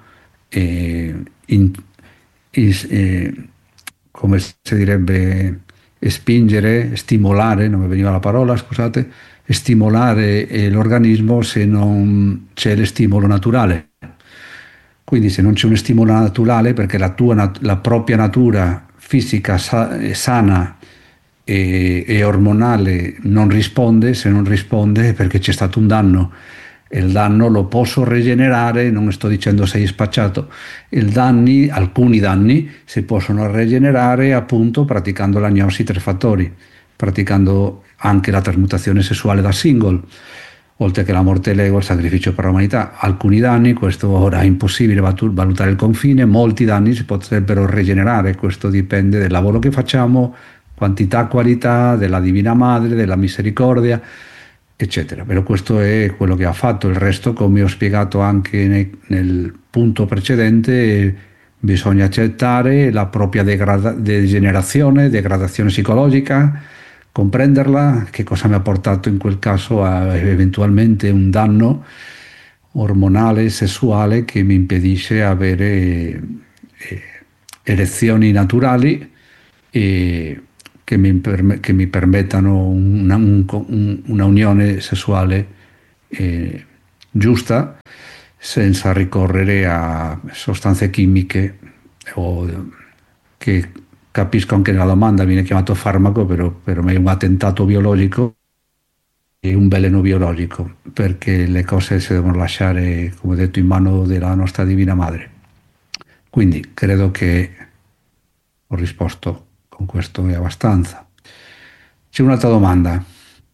come si direbbe, spingere, stimolare, non mi veniva la parola, scusate, stimolare l'organismo se non c'è lo stimolo naturale. Quindi se non c'è uno stimolo naturale, perché la propria natura fisica sana e ormonale non risponde, se non risponde è perché c'è stato un danno. Il danno lo posso rigenerare, non sto dicendo sei spacciato, alcuni danni si possono rigenerare appunto praticando la gnosi 3 fattori, praticando anche la trasmutazione sessuale da single, oltre che la morte l'ego, il sacrificio per l'umanità. Alcuni danni, questo ora è impossibile valutare il confine, molti danni si potrebbero rigenerare, questo dipende dal lavoro che facciamo, quantità, qualità, della Divina Madre, della misericordia, eccetera. Però questo è quello che ha fatto. Il resto, come ho spiegato anche nel punto precedente, Bisogna accettare la propria degenerazione, degradazione psicologica, comprenderla, che cosa mi ha portato in quel caso a eventualmente un danno ormonale, sessuale, che mi impedisce avere erezioni naturali e che mi permettano una unione sessuale giusta, senza ricorrere a sostanze chimiche che capisco anche nella domanda viene chiamato farmaco, però per me è un attentato biologico e un veleno biologico, perché le cose si devono lasciare, come ho detto, in mano della nostra Divina Madre. Quindi credo che ho risposto con questo è abbastanza. C'è un'altra domanda.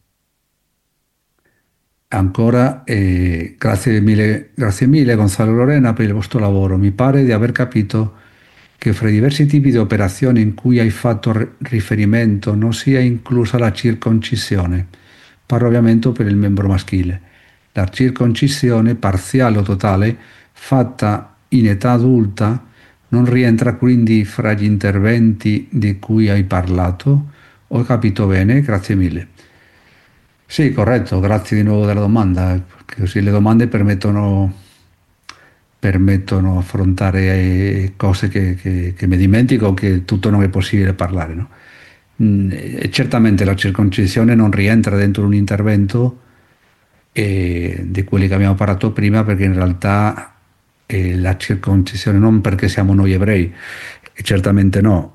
Ancora, grazie mille Gonzalo Lorena per il vostro lavoro. Mi pare di aver capito che fra i diversi tipi di operazioni in cui hai fatto riferimento non sia inclusa la circoncisione. Parlo ovviamente per il membro maschile. La circoncisione parziale o totale, fatta in età adulta, non rientra quindi fra gli interventi di cui hai parlato? Ho capito bene? Grazie mille. Sì, corretto, grazie di nuovo della domanda, così le domande permettono affrontare cose che mi dimentico, che tutto non è possibile parlare, no? E certamente la circoncisione non rientra dentro un intervento di quelli che abbiamo parlato prima, perché in realtà la circoncisione non perché siamo noi ebrei, certamente no,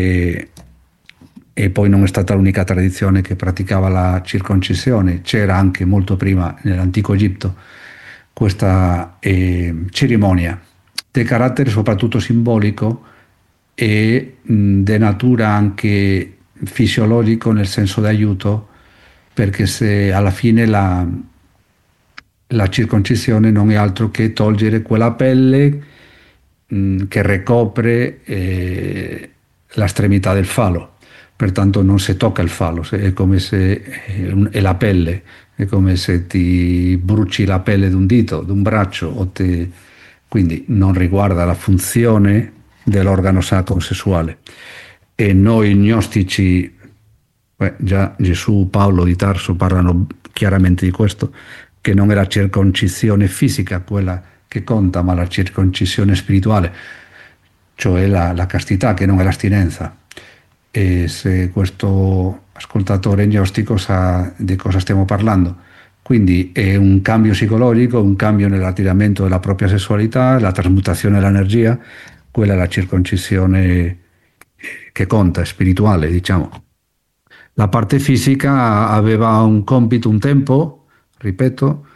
e poi non è stata l'unica tradizione che praticava la circoncisione, c'era anche molto prima nell'antico Egitto questa cerimonia di carattere soprattutto simbolico e di natura anche fisiologico, nel senso di aiuto, perché se alla fine la circoncisione non è altro che togliere quella pelle che ricopre la estremità del falo. Pertanto non si tocca il falo, è come se è la pelle, è come se ti bruci la pelle di un dito, di un braccio, quindi non riguarda la funzione dell'organo sacro sessuale. E noi gnostici, già Gesù, Paolo di Tarso parlano chiaramente di questo, che non è la circoncisione fisica quella che conta, ma la circoncisione spirituale, cioè la castità, che non è l'astinenza. E se questo ascoltatore gnostico sa di cosa stiamo parlando. Quindi è un cambio psicologico, un cambio nell'atteggiamento della propria sessualità, la trasmutazione dell'energia, quella è la circoncisione che conta, è spirituale, diciamo. La parte fisica aveva un compito, un tempo, ripeto,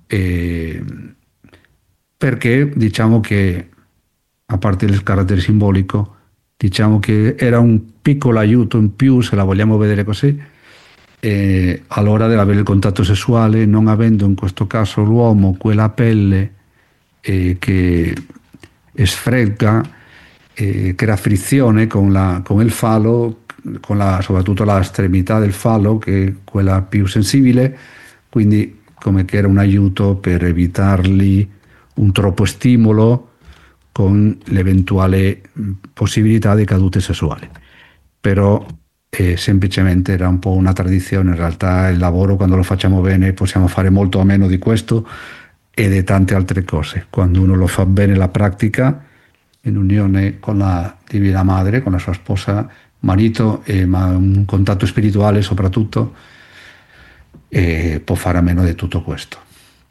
perché diciamo che, a parte il carattere simbolico, diciamo che era un piccolo aiuto in più, se la vogliamo vedere così, all'ora dell'avere il contatto sessuale, non avendo in questo caso l'uomo quella pelle che sfregga, crea frizione con il falo, soprattutto la estremità del falo, che è quella più sensibile, quindi come che era un aiuto per evitargli un troppo stimolo con l'eventuale possibilità di cadute sessuali. Però semplicemente era un po' una tradizione. In realtà il lavoro, quando lo facciamo bene, possiamo fare molto a meno di questo e di tante altre cose. Quando uno lo fa bene, la pratica in unione con la Divina Madre, con la sua sposa, marito, ma un contatto spirituale soprattutto, può fare a meno di tutto questo.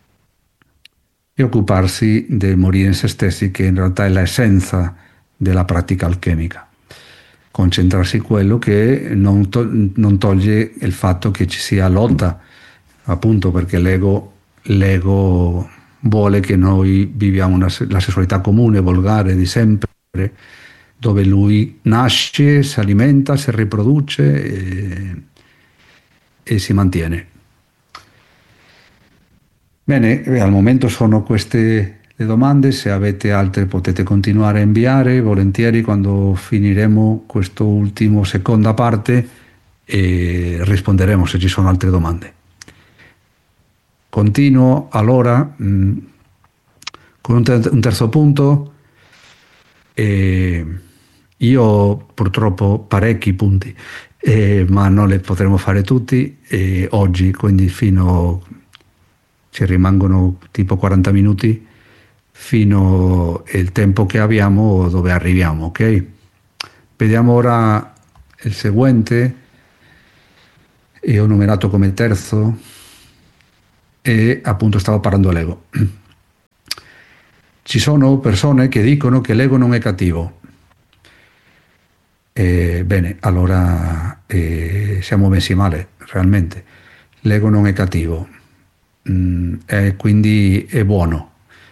E occuparsi di morire in se stessi, che in realtà è l'essenza della pratica alchemica. Concentrarsi su quello che non toglie il fatto che ci sia lotta, appunto perché l'ego vuole che noi viviamo la sessualità comune, volgare di sempre, dove lui nasce, si alimenta, si riproduce e si mantiene. Bene, al momento sono queste le domande. Se avete altre potete continuare a inviare volentieri. Quando finiremo questa ultima seconda parte e risponderemo se ci sono altre domande. Continuo allora con un terzo punto. Io purtroppo parecchi punti, ma non li potremo fare tutti oggi, quindi ci rimangono tipo 40 minuti fino al tempo che abbiamo dove arriviamo, ok? Vediamo ora il seguente, e ho numerato come terzo, e appunto stavo parlando dell'ego. Ci sono persone che dicono che l'ego non è cattivo. Bene, allora siamo messi male, realmente. L'ego non è cattivo, quindi è buono.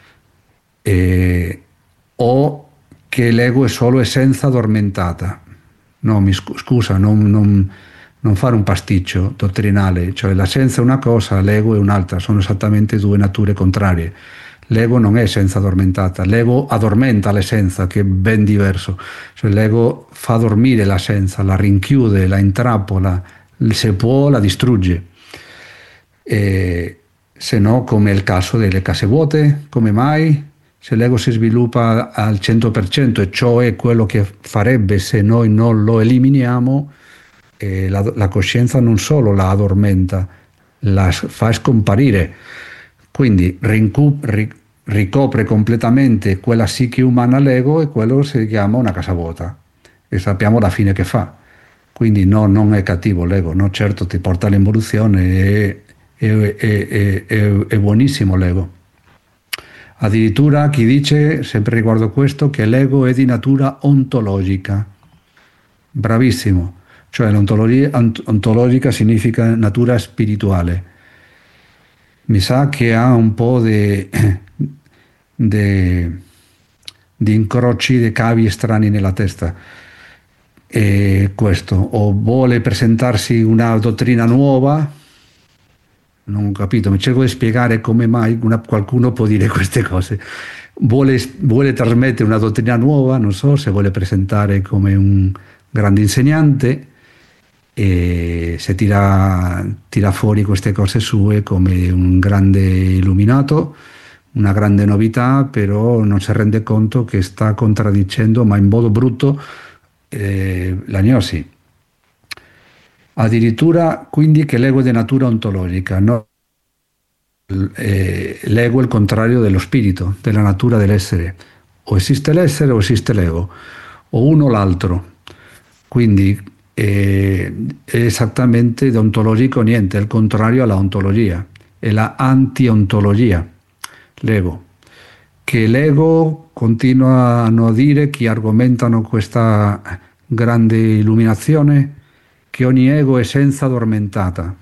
O che l'ego è solo essenza addormentata. No, scusa, non fare un pasticcio dottrinale, cioè l'essenza è una cosa, l'ego è un'altra, sono esattamente due nature contrarie. L'ego non è essenza addormentata, l'ego addormenta l'essenza, che è ben diverso. Cioè l'ego fa dormire l'essenza, la rinchiude, la intrappola, se può la distrugge. Se no, come è il caso delle case vuote, come mai? Se l'ego si sviluppa al 100%, e ciò è quello che farebbe se noi non lo eliminiamo, la coscienza non solo la addormenta, la fa scomparire. Quindi ricopre completamente quella psiche umana l'ego, e quello si chiama una casa vuota, e sappiamo la fine che fa. Quindi no, non è cattivo l'ego, no, certo ti porta all'involuzione, è buonissimo l'ego. Addirittura chi dice, sempre riguardo questo, che l'ego è di natura ontologica. Bravissimo, cioè l'ontologia ontologica significa natura spirituale. Mi sa che ha un po' di incroci, di cavi strani nella testa. E questo, o vuole presentarsi una dottrina nuova, non ho capito, mi cerco di spiegare come mai qualcuno può dire queste cose. Vuole trasmettere una dottrina nuova, non so se vuole presentare come un grande insegnante, e se tira fuori queste cose sue come un grande illuminato, una grande novità, però non si rende conto che sta contraddicendo, ma in modo brutto, la gnosi. Addirittura quindi che l'ego è di natura ontologica, no? L'ego è il contrario dello spirito, della natura dell'essere. O esiste l'essere o esiste l'ego, o uno o l'altro. Quindi è esattamente deontologico niente, è il contrario alla ontologia, è la anti-ontologia, l'ego. Che l'ego, continuano a dire chi argomentano questa grande illuminazione, che ogni ego è essenza addormentata.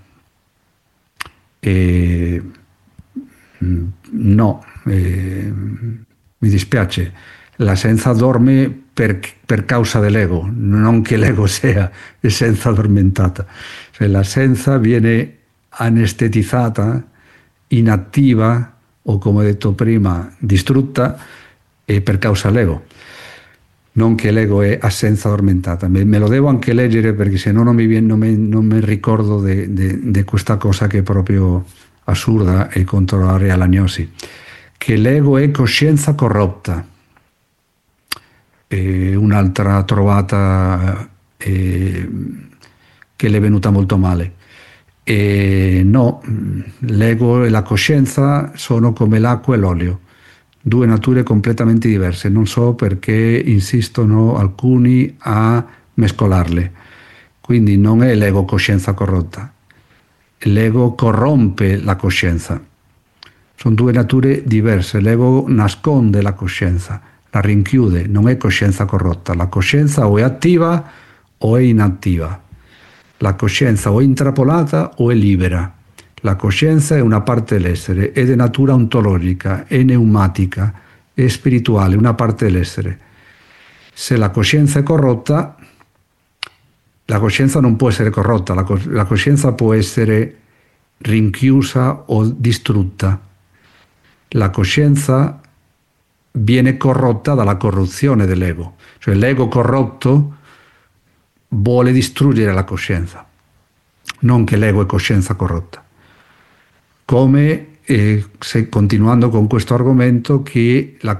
No, mi dispiace, l'essenza dorme per causa dell'ego, non che l'ego sia essenza addormentata. Cioè, l'essenza viene anestetizzata, inattiva, o come detto prima, distrutta, per causa dell'ego. Non che l'ego è assenza addormentata. Me lo devo anche leggere, perché se no non mi ricordo di questa cosa che è proprio assurda e contraria alla gnosi. Che l'ego è coscienza corrotta. Un'altra trovata che le è venuta molto male. No, l'ego e la coscienza sono come l'acqua e l'olio, due nature completamente diverse. Non so perché insistono alcuni a mescolarle. Quindi non è l'ego coscienza corrotta, l'ego corrompe la coscienza. Sono due nature diverse. L'ego nasconde la coscienza, la rinchiude, non è coscienza corrotta. La coscienza o è attiva o è inattiva. La coscienza o è intrappolata o è libera. La coscienza è una parte dell'essere, è di natura ontologica, è pneumatica, è spirituale, una parte dell'essere. Se la coscienza è corrotta, la coscienza non può essere corrotta, la coscienza può essere rinchiusa o distrutta. La coscienza viene corrotta dalla corruzione dell'ego, cioè l'ego corrotto vuole distruggere la coscienza, non che l'ego è coscienza corrotta. Come, continuando con questo argomento, che la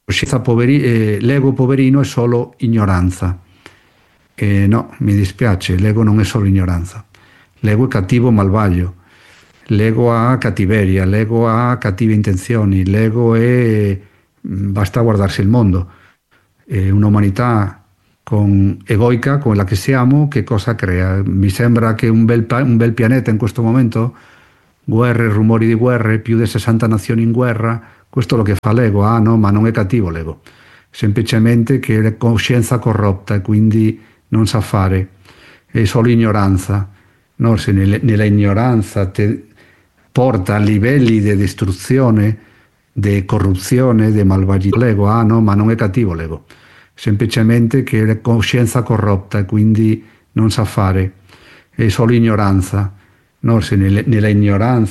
l'ego poverino è solo ignoranza. No, mi dispiace, l'ego non è solo ignoranza. L'ego è cattivo malvagio, l'ego ha cattiveria, l'ego ha cattive intenzioni, l'ego è... basta guardarsi il mondo. Un'umanità egoica come la che siamo, che cosa crea? Mi sembra che un bel pianeta in questo momento, guerre, rumori di guerre, più di 60 nazioni in guerra, questo è lo che fa l'ego. Ah no, ma non è cattivo l'ego, semplicemente che è coscienza corrotta e quindi non sa fare, è solo ignoranza. No, se nella ignoranza te porta a livelli di distruzione, di corruzione, di malvagità. L'ego, ah no, ma non è cattivo l'ego, semplicemente che è coscienza corrotta e quindi non sa fare, è solo ignoranza. No, se nella ignoranza